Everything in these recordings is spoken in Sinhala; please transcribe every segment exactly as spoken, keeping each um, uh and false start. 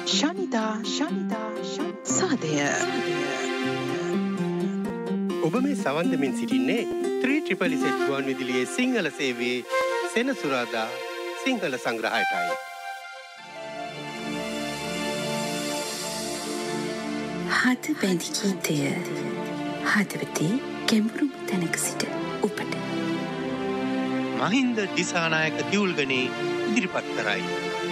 ශනිදා ශනිදා සාදය ඔබ මේ සවන් දෙමින් සිටින්නේ ත්‍රී ට්‍රිපල් සෙට් ගුවන් විදුලියේ සිංහල සේවයේ සෙනසුරාදා සිංහල සංග්‍රහයටයි. හද බැඳි ගීතය හදවතේ ගැඹුරුම තැනක සිට ඔබට මහින්ද දිසානායක දියුල්ගනේ ඉදිරිපත් කරයි.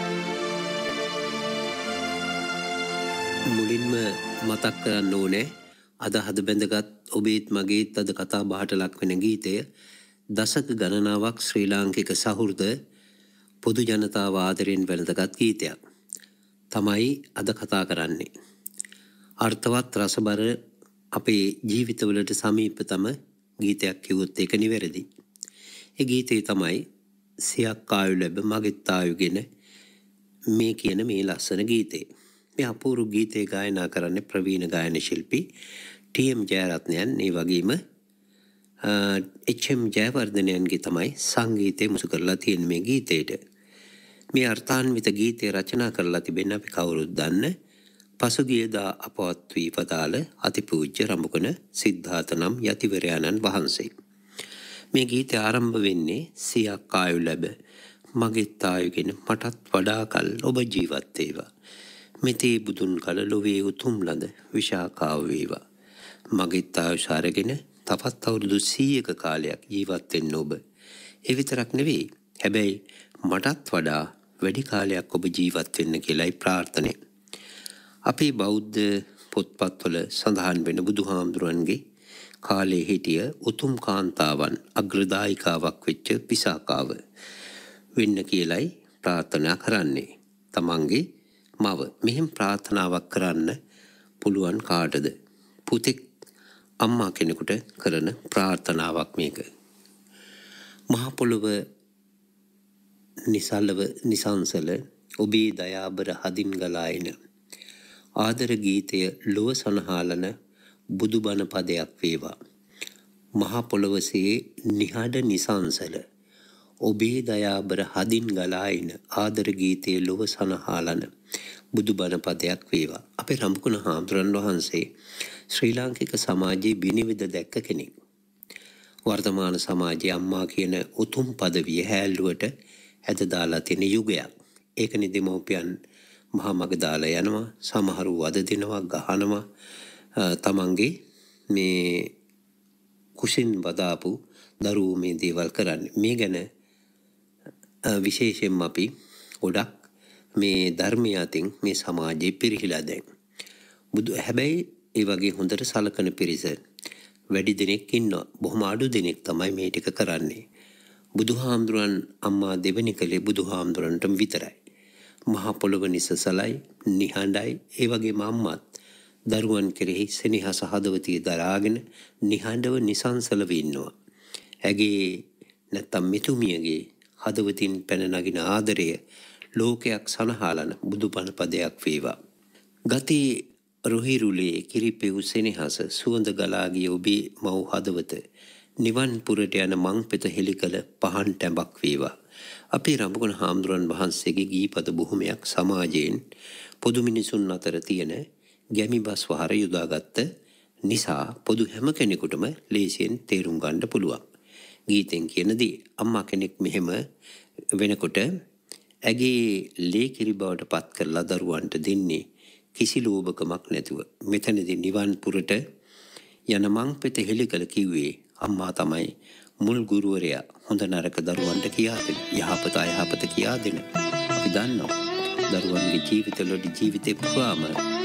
මුලින්ම මතක් කරන්න ඕනේ අද හද බැඳගත් ඔබේත් මගේත් අද කතා බහට ලක් වෙන ගීතය දශක ගණනාවක් ශ්‍රී ලාංකික සහෘද පොදු ජනතාව ආදරයෙන් වැළඳගත් ගීතයක් තමයි අද කතා කරන්නේ. අර්ථවත් රසබර අපේ ජීවිතවලට සමීපතම ගීතයක් කිව්වොත් ඒක නිවැරදි. ඒ ගීතේ තමයි සියක් ආයු ලැබ මගෙත් ආයුගෙන මේ කියන මේ ලස්සන ගීතේ. මේ අපූර්ව ගීතේ ගායනා කරන්නේ ප්‍රවීණ ගායන ශිල්පී ටී එම් ජයරත්නයන්. ඒ වගේම එච් එම් ජයවර්ධනයන්ගේ තමයි සංගීතය මුසු කරලා තියෙන මේ ගීතේට. මේ අර්ථාන්විත ගීතය රචනා කරලා තිබෙන අපි කවුරුත් දන්න පසුගියදා අපවත් වී පදාළ අතිපූජ්‍ය රඹුකන සිද්ධාර්ථ නම් යතිවරයාණන් වහන්සේ. මේ ගීතය ආරම්භ වෙන්නේ සියක් ආයු ලැබ මගෙත් ආයුගෙන මටත් වඩා කල් ඔබ ජීවත් වේවා. මෙතේ බුදුන් කල ලොවේ උතුම් ලඳ විශාකාව වේවා. මගෙත් ආයුෂ අරගෙන තවත් අවුරුදු සීයක කාලයක් ජීවත් වෙන්න ඔබ. ඒ විතරක් නෙවෙයි. හැබැයි මටත් වඩා වැඩි කාලයක් ඔබ ජීවත් වෙන්න කියලායි ප්‍රාර්ථනේ. අපේ බෞද්ධ පොත්පත්වල සඳහන් වෙන බුදුහාමුදුරන්ගේ කාලේ හිටිය උතුම් කාන්තාවන් අග්‍රදායිකාවක් වෙච්ච පිසාකාව වෙන්න කියලායි ප්‍රාර්ථනා කරන්නේ. තමන්ගේ මව මෙහෙම ප්‍රාර්ථනාවක් කරන්න පුළුවන් කාටද? පුතෙක් අම්මා කෙනෙකුට කරන ප්‍රාර්ථනාවක් මේක. මහ පොළොව නිසලව නිසංසල ඔබේ දයාබර හදින් ගලා එන ආදර ගීතය ලොව සනහාලන බුදුබණ පදයක් වේවා. මහ පොළොවසේ නිහඬ නිසංසල ඔබේ දයාබර හදින් ගලා එන ආදර ගීතය ලොව සනහාලන බුදුබණ පදයක් වේවා. අපේ රඹුකන හාමුදුරන් වහන්සේ ශ්‍රී ලාංකික සමාජයේ විනිවිද දැක්ක කෙනෙක්. වර්තමාන සමාජයේ අම්මා කියන උතුම් පදවිය හැල්ලුවට ඇද දාලා තියෙන යුගයක්. ඒකනේ දෙමෝපියන් මහා මග දාලා යනවා, සමහරු වද දෙනවා, ගහනවා. තමන්ගේ මේ කුසින් වදාපු දරුවෝ මේ දේවල් කරන්නේ. මේ ගැන විශේෂයෙන්ම අපි ගොඩක් මේ ධර්මය අතින් මේ සමාජයේ පිරිහිලා දැන්. බුදු හැබැයි ඒ වගේ හොඳට සලකන පිරිස වැඩි දෙනෙක් ඉන්නවා. බොහොම අඩු දෙනෙක් තමයි මේ ටික කරන්නේ. බුදුහාමුදුරන් අම්මා දෙවෙනි කලේ බුදුහාමුදුරන්ටම විතරයි. මහා පොළොව නිසසලයි, නිහඬයි. ඒ වගේම අම්මත් දරුවන් කෙරෙහි සෙනෙහස හදවතේ දරාගෙන නිහඬව නිසංසලව ඉන්නවා. ඇගේ නැත්තම් මෙතුමියගේ හදවතින් පැන නගින ආදරය ලෝකයක් සනහාලන බුදුබණ පදයක් වේවා. ගතේ රොහිරුලේ කිරිපෙව් සෙනෙහස සුවඳ ගලා ගිය ඔබේ මව් හදවත නිවන් පුරට යන මං පෙත හෙළි කළ පහන් ටැඹක් වේවා. අපේ රඹුකන හාමුදුරන් වහන්සේගේ ගීපද බොහොමයක් සමාජයෙන් පොදු මිනිසුන් අතර තියෙන ගැමිබස් වහර යොදාගත්ත නිසා පොදු හැම කෙනෙකුටම ලේසියෙන් තේරුම් ගන්න පුළුවන්. ගීතෙන් කියනදී අම්මා කෙනෙක් මෙහෙම වෙනකොට ඇගේ ලේ කිරි බවට පත් කරලා දරුවන්ට දෙන්නේ කිසි ලෝභකමක් නැතුව. මෙතනදී නිවන් පුරට යන මං පෙත හෙළි කළ කිව්වේ අම්මා තමයි මුල් ගුරුවරයා. හොඳ නරක දරුවන්ට කියා දෙන, යහපත අයහපත කියා දෙන. අපි දන්නවා දරුවන්ගේ ජීවිතවල ජීවිතේ පුරාම